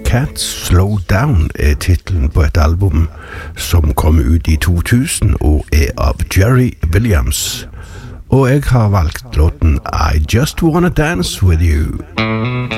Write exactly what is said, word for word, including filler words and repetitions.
Can't Slow Down er titlen på et album som kom ut i to tusen og er av Jerry Williams. Og jeg har valgt låten I Just Wanna Dance With You.